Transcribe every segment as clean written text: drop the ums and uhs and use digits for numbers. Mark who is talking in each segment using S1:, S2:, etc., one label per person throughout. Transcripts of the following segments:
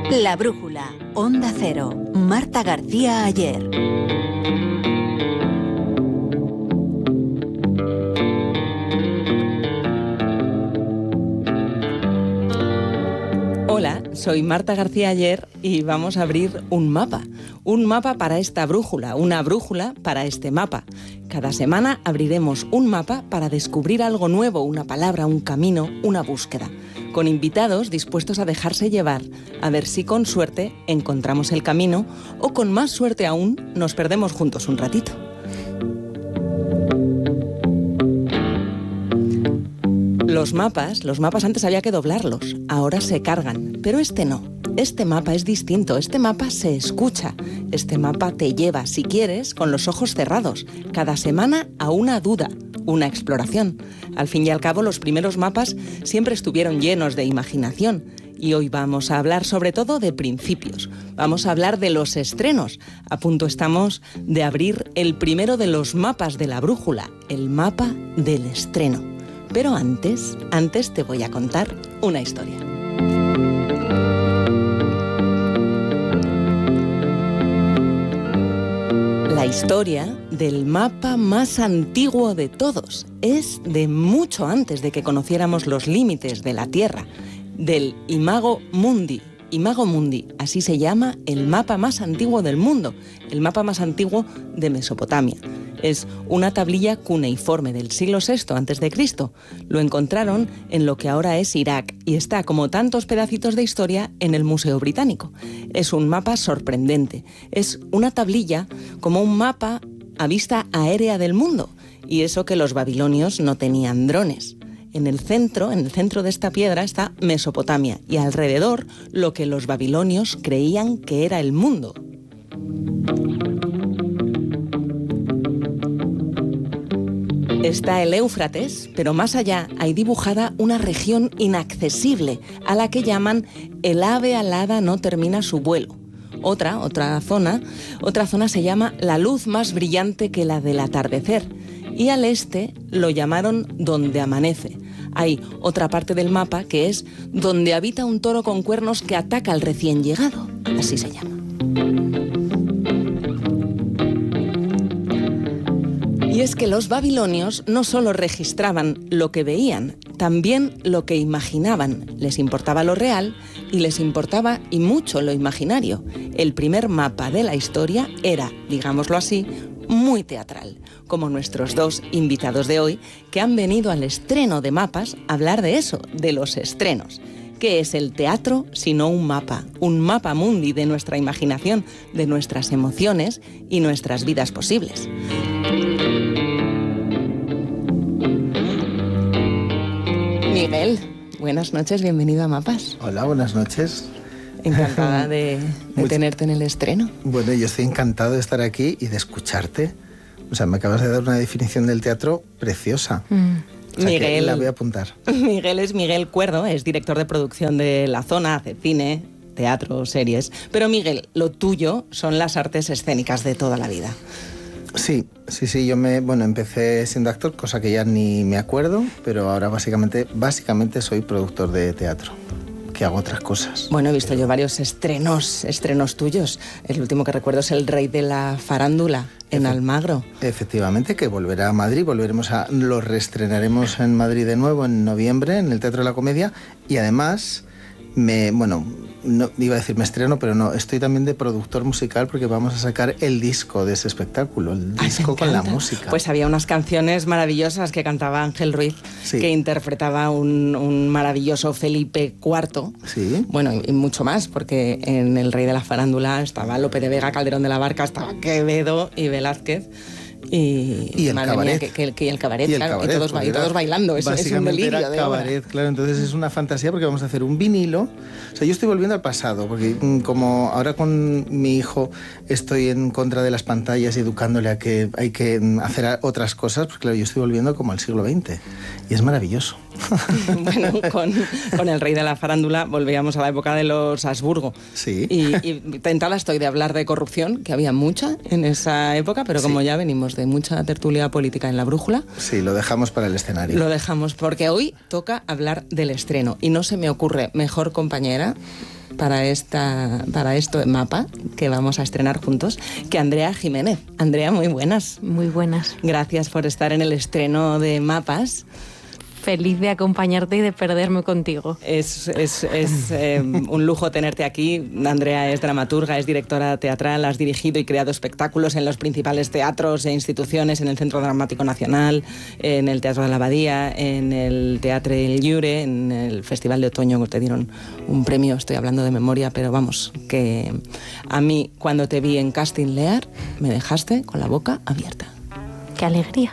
S1: La Brújula, Onda Cero, Marta García Aller.
S2: Hola, soy Marta García Aller y vamos a abrir un mapa para esta brújula, una brújula para este mapa. Cada semana abriremos un mapa para descubrir algo nuevo, una palabra, un camino, una búsqueda, con invitados dispuestos a dejarse llevar, a ver si con suerte encontramos el camino o con más suerte aún nos perdemos juntos un ratito. Los mapas antes había que doblarlos, ahora se cargan, pero este no. Este mapa es distinto, este mapa se escucha, este mapa te lleva, si quieres, con los ojos cerrados, cada semana a una duda, una exploración. Al fin y al cabo, los primeros mapas siempre estuvieron llenos de imaginación. Y hoy vamos a hablar sobre todo de principios. Vamos a hablar de los estrenos. A punto estamos de abrir el primero de los mapas de la brújula, el mapa del estreno. Pero antes te voy a contar una historia. La historia del mapa más antiguo de todos. Es de mucho antes de que conociéramos los límites de la Tierra, del Imago Mundi. Imago Mundi, así se llama el mapa más antiguo del mundo, el mapa más antiguo de Mesopotamia. Es una tablilla cuneiforme del siglo VI a.C. Lo encontraron en lo que ahora es Irak y está, como tantos pedacitos de historia, en el Museo Británico. Es un mapa sorprendente. Es una tablilla como un mapa a vista aérea del mundo. Y eso que los babilonios no tenían drones. En el centro de esta piedra está Mesopotamia y alrededor lo que los babilonios creían que era el mundo. Está el Éufrates, pero más allá hay dibujada una región inaccesible a la que llaman el ave alada no termina su vuelo. Otra zona se llama la luz más brillante que la del atardecer y al este lo llamaron donde amanece. Hay otra parte del mapa que es donde habita un toro con cuernos que ataca al recién llegado, así se llama. Y es que los babilonios no solo registraban lo que veían, también lo que imaginaban. Les importaba lo real y les importaba y mucho lo imaginario. El primer mapa de la historia era, digámoslo así, muy teatral, como nuestros dos invitados de hoy, que han venido al estreno de mapas a hablar de eso, de los estrenos. ¿Qué es el teatro sino un mapa mundi de nuestra imaginación, de nuestras emociones y nuestras vidas posibles? Miguel, buenas noches, bienvenido a Mapas.
S3: Hola, buenas noches.
S2: Encantada de tenerte en el estreno.
S3: Bueno, yo estoy encantado de estar aquí y de escucharte. O sea, me acabas de dar una definición del teatro preciosa. O sea, Miguel, que la voy a apuntar.
S2: Miguel es Miguel Cuerdo, es director de producción de La Zona, hace cine, teatro, series. Pero Miguel, lo tuyo son las artes escénicas de toda la vida.
S3: Sí, yo empecé siendo actor, cosa que ya ni me acuerdo, pero ahora básicamente soy productor de teatro, que hago otras cosas.
S2: Bueno, he visto yo varios estrenos tuyos. El último que recuerdo es El Rey de la Farándula, en Almagro.
S3: Efectivamente, que volverá a Madrid, lo reestrenaremos en Madrid de nuevo en noviembre, en el Teatro de la Comedia, y además no iba a decir me estreno, pero no, estoy también de productor musical porque vamos a sacar el disco de ese espectáculo, el disco con la música.
S2: Pues había unas canciones maravillosas que cantaba Ángel Ruiz, sí, que interpretaba un maravilloso Felipe IV.
S3: Sí.
S2: Bueno, y mucho más, porque en El Rey de la Farándula estaba Lope de Vega, Calderón de la Barca, estaba Quevedo y Velázquez. Y
S3: el cabaret.
S2: Y el cabaret, claro, y todos bailando, eso es un delirio
S3: era
S2: de
S3: cabaret,
S2: obra.
S3: Claro, entonces es una fantasía porque vamos a hacer un vinilo. O sea, yo estoy volviendo al pasado, porque como ahora con mi hijo estoy en contra de las pantallas y educándole a que hay que hacer otras cosas, pues claro, yo estoy volviendo como al siglo XX y es maravilloso.
S2: Bueno, con El Rey de la Farándula volvíamos a la época de los Habsburgo.
S3: Sí.
S2: Y tentada estoy de hablar de corrupción, que había mucha en esa época, pero como ya venimos de mucha tertulia política en La Brújula...
S3: Sí, lo dejamos para el escenario.
S2: Lo dejamos, porque hoy toca hablar del estreno. Y no se me ocurre mejor compañera para esto de Mapa, que vamos a estrenar juntos, que Andrea Jiménez. Andrea, muy buenas.
S4: Muy buenas.
S2: Gracias por estar en el estreno de Mapas.
S4: Feliz de acompañarte y de perderme contigo.
S2: Es un lujo tenerte aquí. Andrea es dramaturga, es directora teatral, has dirigido y creado espectáculos en los principales teatros e instituciones, en el Centro Dramático Nacional, en el Teatro de la Abadía, en el Teatre El Lliure, en el Festival de Otoño, que te dieron un premio, estoy hablando de memoria, pero vamos, que a mí cuando te vi en Casting Lear me dejaste con la boca abierta.
S4: ¡Qué alegría!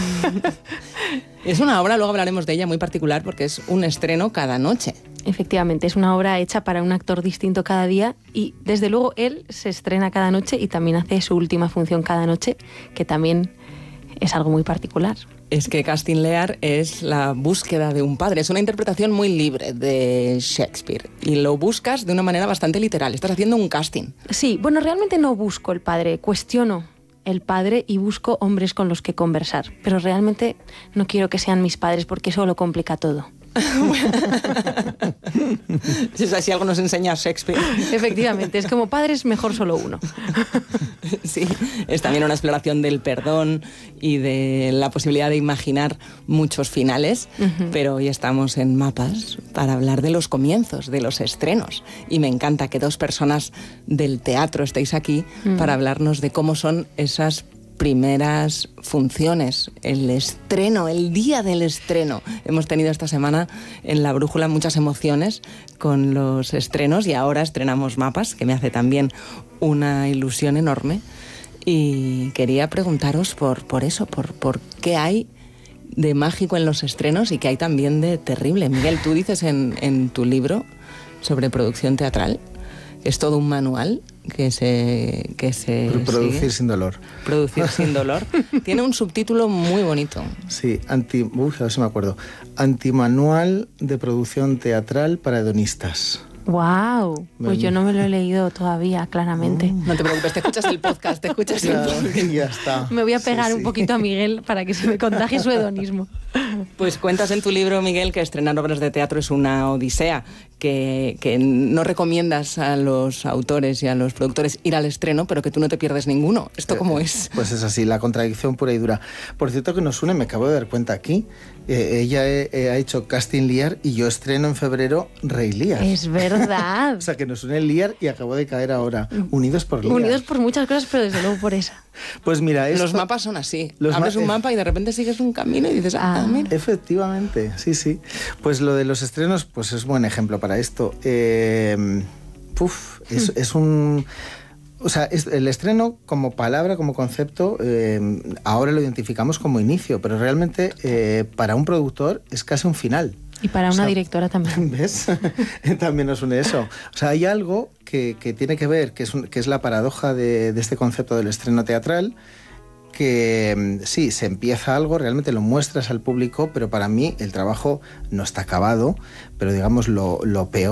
S2: Es una obra, luego hablaremos de ella, muy particular porque es un estreno cada noche.
S4: Efectivamente, es una obra hecha para un actor distinto cada día y desde luego él se estrena cada noche y también hace su última función cada noche, que también es algo muy particular.
S2: Es que Casting Lear es la búsqueda de un padre, es una interpretación muy libre de Shakespeare y lo buscas de una manera bastante literal, estás haciendo un casting.
S4: Sí, bueno, realmente no busco el padre, cuestiono el padre y busco hombres con los que conversar. Pero realmente no quiero que sean mis padres porque eso lo complica todo.
S2: Es así, algo nos enseña Shakespeare.
S4: Efectivamente, es como padres, mejor solo uno.
S2: Sí, es también una exploración del perdón y de la posibilidad de imaginar muchos finales, pero hoy estamos en Mapas para hablar de los comienzos, de los estrenos. Y me encanta que dos personas del teatro estéis aquí para hablarnos de cómo son esas primeras funciones, el estreno, el día del estreno. Hemos tenido esta semana en La Brújula muchas emociones con los estrenos y ahora estrenamos Mapas, que me hace también una ilusión enorme. Y quería preguntaros por eso, por qué hay de mágico en los estrenos y qué hay también de terrible. Miguel, tú dices en tu libro sobre producción teatral, es todo un manual que se
S3: Producir
S2: sigue.
S3: sin dolor.
S2: Producir sin dolor. Tiene un subtítulo muy bonito.
S3: Sí, a ver si me acuerdo. Antimanual de producción teatral para hedonistas.
S4: ¡Wow! Pues yo no me lo he leído todavía, claramente.
S2: No te preocupes, te escuchas el podcast, te escuchas el podcast.
S3: Ya está.
S4: Me voy a pegar un poquito a Miguel para que se me contagie su hedonismo.
S2: Pues cuentas en tu libro, Miguel, que estrenar obras de teatro es una odisea, que no recomiendas a los autores y a los productores ir al estreno, pero que tú no te pierdes ninguno. ¿Esto cómo es?
S3: Pues es así, la contradicción pura y dura. Por cierto, que nos une, me acabo de dar cuenta aquí, ella ha hecho Casting Lear y yo estreno en febrero Rey Lear.
S4: Es verdad.
S3: O sea, que nos une el Lear y acabo de caer ahora, unidos por Lear.
S4: Unidos por muchas cosas, pero desde luego por esa.
S3: Pues mira,
S2: Los mapas son así. Abres un mapa y de repente sigues un camino y dices, mira.
S3: Efectivamente, sí. Pues lo de los estrenos, pues es buen ejemplo para esto. Es un... O sea, el estreno como palabra, como concepto, ahora lo identificamos como inicio, pero realmente para un productor es casi un final.
S4: Y para una directora también.
S3: ¿Ves? También nos une eso. O sea, hay algo que tiene que ver, que es la paradoja de este concepto del estreno teatral, que sí, se empieza algo, realmente lo muestras al público, pero para mí el trabajo no está acabado, pero digamos lo peor